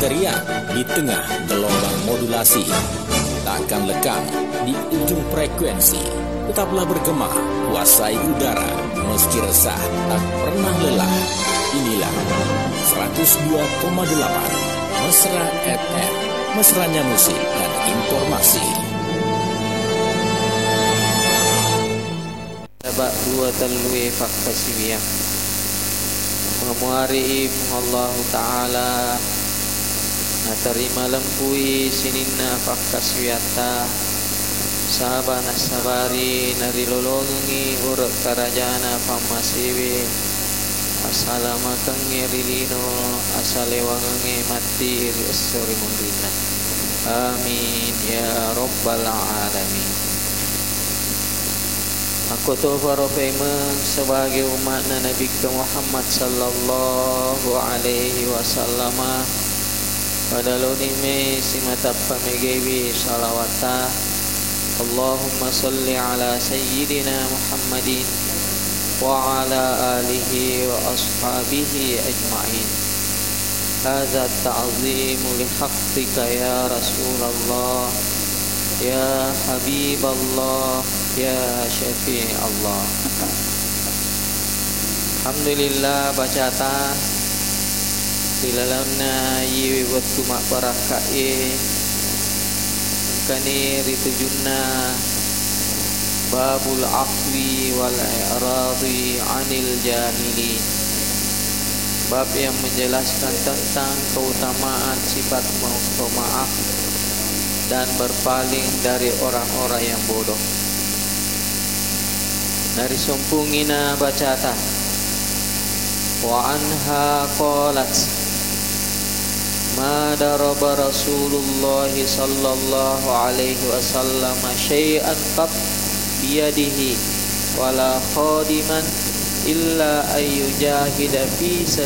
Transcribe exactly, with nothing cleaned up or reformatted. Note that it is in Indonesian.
teriak di tengah gelombang modulasi, takkan lekang di ujung frekuensi. Tetaplah bergema, kuasai udara, meski resah tak pernah lelah. Inilah seratus dua koma delapan Mesra F M, mesranya musik dan informasi. Bak dua talwi faktasibiyah Memuari Allah Ta'ala Natarima lempui sininna faktasibiyata Sahabat nasabari narilolongi urut karajana pamasiwi Assalamakangi rilino asalewangangi mati riasuri mundina. Amin ya rabbal alamin. Aku tawfaro payment sebagai umat Nabi Muhammad sallallahu alaihi wasallam pada lunime simatap pamegewi salawata Allahumma salli ala sayyidina Muhammadin wa ala alihi wa ashabihi ajma'in. Hadza ta'zimu li haqqika ya Rasulullah ya Habiballah ya Syafi' Allah. Alhamdulillah bacata dilalamna yiwi waktu mak barakai kani ritujunna babul afwi wal i'radi anil jahili, bab yang menjelaskan tentang keutamaan sifat maaf dan berpaling dari orang-orang yang bodoh. Dari sumpungina bacata wa anha qalat ma daraba Rasulullah sallallahu alaihi wasallam syai'an qat biyadihi wala khadiman illa ayyujahida fi